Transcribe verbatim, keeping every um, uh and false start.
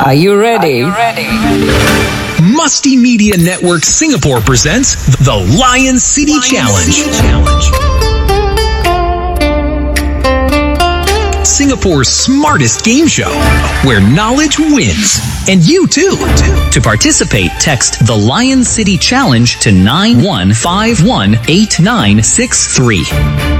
Are you ready? Are you ready? Musty Media Network Singapore presents the Lion City Lion Challenge. City Challenge. Singapore's smartest game show, where knowledge wins. And you too. To participate, text the Lion City Challenge to nine one five one eight nine six three.